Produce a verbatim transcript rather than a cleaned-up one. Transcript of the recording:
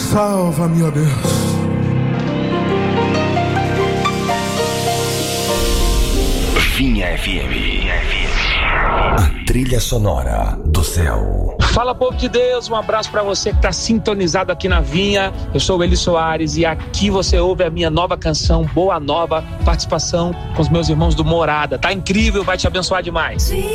Salva-me, ó Deus. Vinha F M. A trilha sonora do céu. Fala, povo de Deus, um abraço pra você que tá sintonizado aqui na Vinha. Eu sou o Eli Soares e aqui você ouve a minha nova canção, Boa Nova, participação com os meus irmãos do Morada. Tá incrível, vai te abençoar demais.